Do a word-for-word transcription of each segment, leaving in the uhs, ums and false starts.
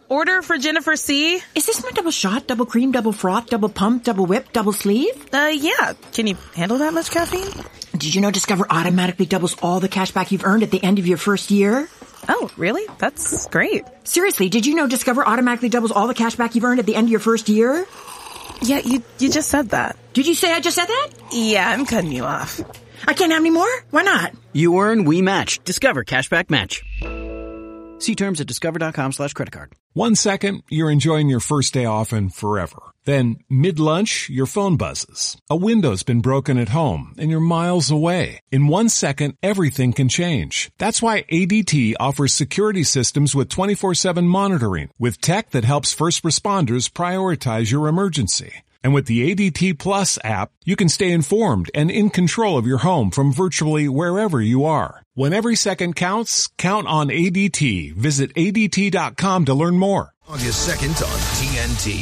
order for Jennifer C. Is this my double shot, double cream, double froth, double pump, double whip, double sleeve? Uh, yeah. Can you handle that much caffeine? Did you know Discover automatically doubles all the cash back you've earned at the end of your first year? Oh, really? That's great. Seriously, did you know Discover automatically doubles all the cash back you've earned at the end of your first year? Yeah, you you just said that. Did you say I just said that? Yeah, I'm cutting you off. I can't have any more? Why not? You earn, we match. Discover Cashback Match. See terms at discover.com slash credit card. One second, you're enjoying your first day off and forever. Then, mid-lunch, your phone buzzes. A window's been broken at home, and you're miles away. In one second, everything can change. That's why A D T offers security systems with twenty-four seven monitoring, with tech that helps first responders prioritize your emergency. And with the A D T Plus app, you can stay informed and in control of your home from virtually wherever you are. When every second counts, count on A D T. Visit A D T dot com to learn more. August second on T N T.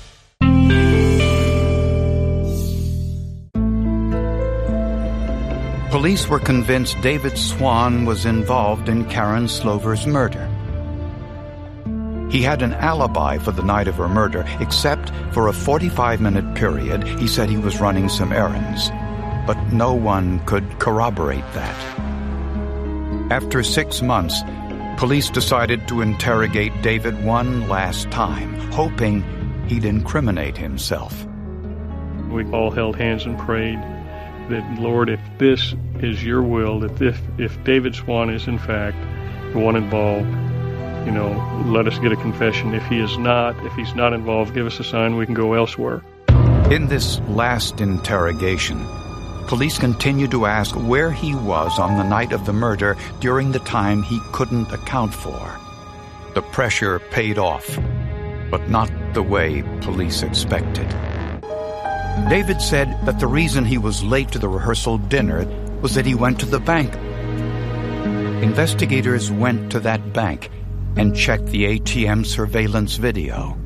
Police were convinced David Swan was involved in Karen Slover's murder. He had an alibi for the night of her murder, except for a forty-five minute period he said he was running some errands. But no one could corroborate that. After six months, police decided to interrogate David one last time, hoping he'd incriminate himself. We all held hands and prayed that, Lord, if this is your will, that if, if David Swan is in fact the one involved, you know, let us get a confession. If he is not, if he's not involved, give us a sign we can go elsewhere. In this last interrogation, police continued to ask where he was on the night of the murder during the time he couldn't account for. The pressure paid off, but not the way police expected. David said that the reason he was late to the rehearsal dinner was that he went to the bank. Investigators went to that bank and checked the A T M surveillance video.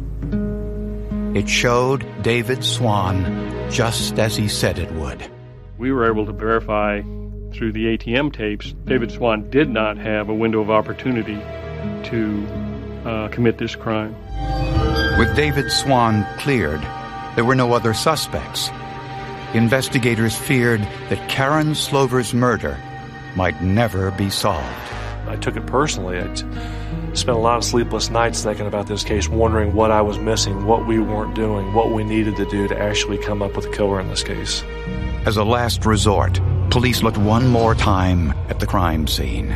It showed David Swan just as he said it would. We were able to verify through the A T M tapes David Swan did not have a window of opportunity to uh, commit this crime. With David Swan cleared, there were no other suspects. Investigators feared that Karen Slover's murder might never be solved. I took it personally. I spent a lot of sleepless nights thinking about this case, wondering what I was missing, what we weren't doing, what we needed to do to actually come up with a killer in this case. As a last resort, police looked one more time at the crime scene.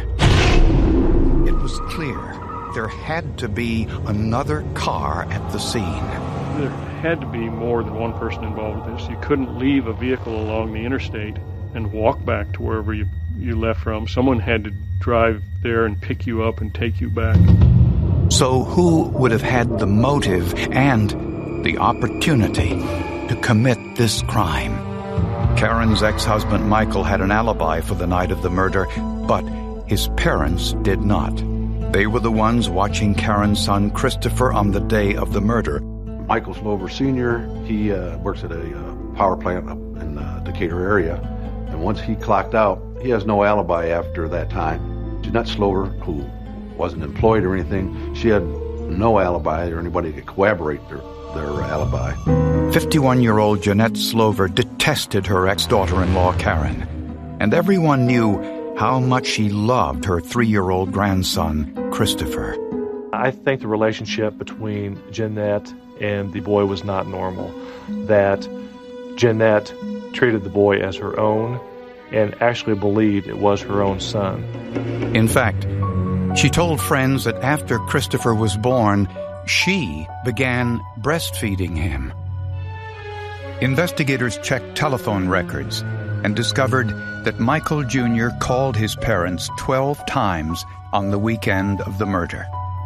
It was clear there had to be another car at the scene. There had to be more than one person involved with this. You couldn't leave a vehicle along the interstate and walk back to wherever you, you left from. Someone had to drive there and pick you up and take you back. So who would have had the motive and the opportunity to commit this crime? Karen's ex-husband Michael had an alibi for the night of the murder, but his parents did not. They were the ones watching Karen's son Christopher on the day of the murder. Michael Slover Senior, he uh, works at a uh, power plant up in the Decatur area, and once he clocked out, he has no alibi after that time. Jeanette Slover, who wasn't employed or anything, she had no alibi or anybody to corroborate their, their alibi. fifty-one-year-old Jeanette Slover detested her ex-daughter-in-law Karen, and everyone knew how much she loved her three-year-old grandson, Christopher. I think the relationship between Jeanette and the boy was not normal, that Jeanette treated the boy as her own and actually believed it was her own son. In fact, she told friends that after Christopher was born, she began breastfeeding him. Investigators checked telephone records and discovered that Michael Junior called his parents twelve times on the weekend of the murder.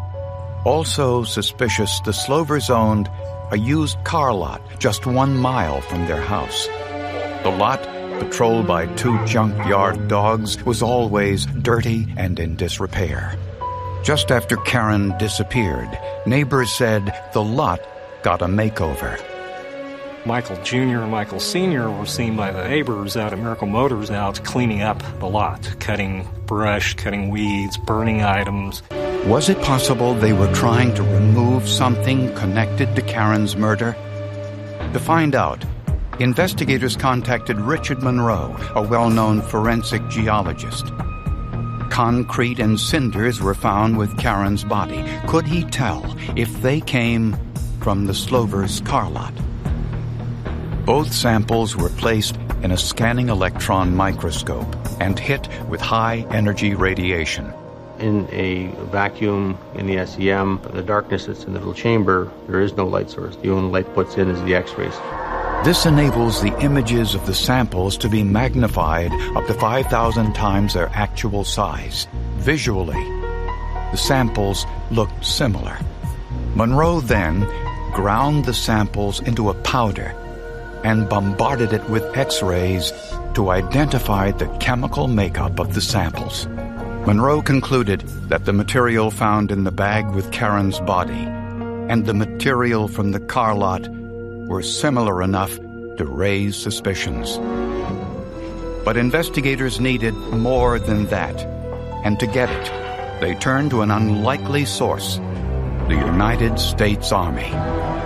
Also suspicious, the Slovers owned a used car lot just one mile from their house. The lot, patrolled by two junkyard dogs, was always dirty and in disrepair. Just after Karen disappeared, neighbors said the lot got a makeover. Michael Junior and Michael Senior were seen by the neighbors out at Miracle Motors out cleaning up the lot, cutting brush, cutting weeds, burning items. Was it possible they were trying to remove something connected to Karen's murder? To find out, investigators contacted Richard Monroe, a well-known forensic geologist. Concrete and cinders were found with Karen's body. Could he tell if they came from the Slovers' car lot? Both samples were placed in a scanning electron microscope and hit with high-energy radiation. In a vacuum in the S E M, the darkness that's in the little chamber, there is no light source. The only light puts in is the X-rays. This enables the images of the samples to be magnified up to five thousand times their actual size. Visually, the samples looked similar. Monroe then ground the samples into a powder and bombarded it with X-rays to identify the chemical makeup of the samples. Monroe concluded that the material found in the bag with Karen's body and the material from the car lot were similar enough to raise suspicions. But investigators needed more than that, and to get it, they turned to an unlikely source, the United States Army.